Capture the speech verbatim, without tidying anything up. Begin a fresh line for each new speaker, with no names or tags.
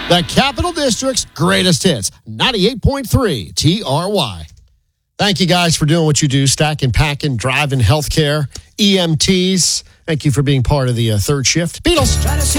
The Capital District's greatest hits, ninety-eight point three T R Y. Thank you guys for doing what you do, stacking, packing, driving, healthcare, E M Ts. Thank you for being part of the uh, third shift. Beatles.